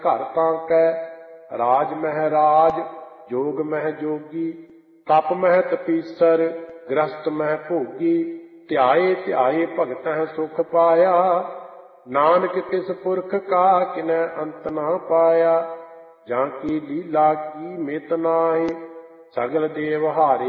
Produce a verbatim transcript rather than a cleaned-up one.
ਘਰ ਤਾਂ ਕੈ ਰਾਜ ਮਹਿ ਰਾਜ, ਜੋਗ ਮਹਿ ਜੋਗੀ, ਤਪ ਮਹਿ ਤਪੀਸਰ, ਗ੍ਰਸਤ ਮਹਿ ਭੋਗੀ। ਧਿਆਏ ਧਿਆਏ ਭਗਤਹਿ ਸੁਖ ਪਾਇਆ, ਨਾਨਕ ਤਿਸ ਪੁਰਖ ਕਾ ਕਿਨੈ ਅੰਤ ਨਾ ਪਾਇਆ। ਜਾਂ ਕੀ ਲੀਲਾ ਕੀ ਮਿਤ ਨਾਹਿ, ਸਗਲ ਦੇਵ ਹਾਰੇ